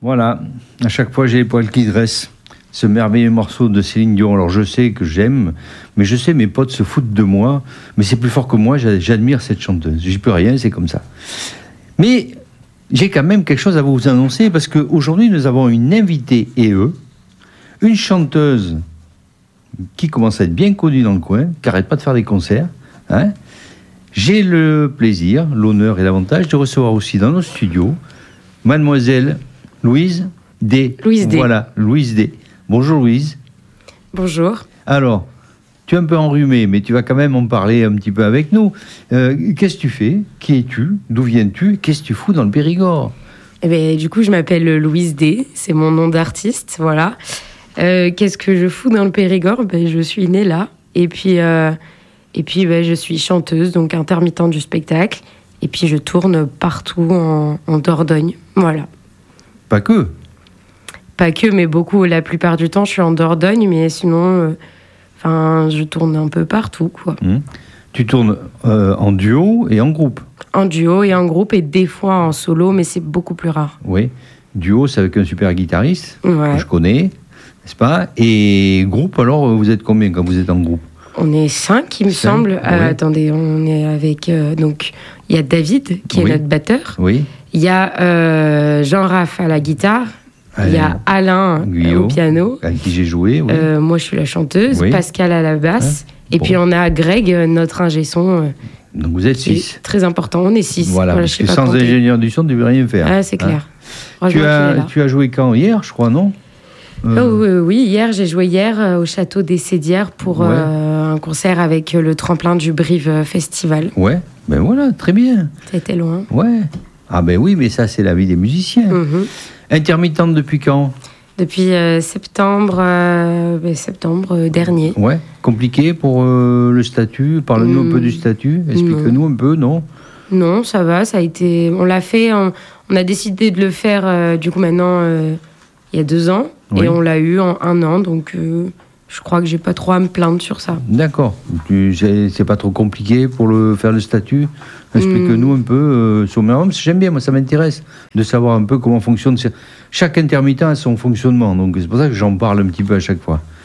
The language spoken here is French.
Voilà, à chaque fois j'ai les poils qui dressent. Ce merveilleux morceau de Céline Dion, alors je sais que j'aime, mais je sais mes potes se foutent de moi, mais c'est plus fort que moi, j'admire cette chanteuse. J'y peux rien, c'est comme ça. Mais j'ai quand même quelque chose à vous annoncer, parce qu'aujourd'hui nous avons une invitée une chanteuse qui commence à être bien connue dans le coin, qui n'arrête pas de faire des concerts. Hein. J'ai le plaisir, l'honneur et l'avantage de recevoir aussi dans nos studios Mademoiselle Louise D. Louise D. Voilà, Louise D. Bonjour Louise. Bonjour. Alors, tu es un peu enrhumée, mais tu vas quand même en parler un petit peu avec nous. Qu'est-ce que tu fais? Qui es-tu? D'où viens-tu? Qu'est-ce que tu fous dans le Périgord? Eh bien, du coup, je m'appelle Louise D. C'est mon nom d'artiste, voilà. Qu'est-ce que je fous dans le Périgord? Je suis née là. Et puis je suis chanteuse, donc intermittente du spectacle. Et puis, je tourne partout en Dordogne. Voilà. Pas que. Pas que, mais beaucoup. La plupart du temps, je suis en Dordogne, mais sinon, je tourne un peu partout, quoi. Tu tournes en duo et en groupe? En duo et en groupe, et des fois en solo, mais c'est beaucoup plus rare. Oui. Duo, c'est avec un super guitariste que je connais, n'est-ce pas? Et groupe, alors, vous êtes combien quand vous êtes en groupe? On est 5, il me semble. Oui. Attendez, on est avec... donc, il y a David, qui est notre batteur. Oui. Il y a Jean-Raph à la guitare. Il y a Alain au piano. Avec qui j'ai joué, oui. Moi, je suis la chanteuse. Oui. Pascal à la basse. Et puis, on a Greg, notre ingé son. Donc, vous êtes 6. Très important. On est 6. Voilà, parce que sans ingénieur du son, tu ne peux rien faire. Ah, c'est clair. Tu as joué quand? Hier, je crois, non? Oui, hier, j'ai joué au Château des Sédières pour un concert avec le tremplin du Brive Festival. Ouais, ben voilà, très bien. C'était loin. Ouais. Ah ben oui, mais ça, c'est la vie des musiciens. Intermittente depuis quand? Depuis septembre dernier. Ouais, compliqué pour le statut. Parle-nous un peu du statut. Explique-nous un peu, non? Non, ça va, ça a été... On l'a fait, on a décidé de le faire, du coup, maintenant, il y a 2 ans. Oui. Et on l'a eu en 1 an, donc je crois que j'ai pas trop à me plaindre sur ça. D'accord. C'est pas trop compliqué pour faire le statut? Explique-nous un peu sur mes... J'aime bien, moi, ça m'intéresse de savoir un peu comment fonctionne. Chaque intermittent a son fonctionnement, donc c'est pour ça que j'en parle un petit peu à chaque fois.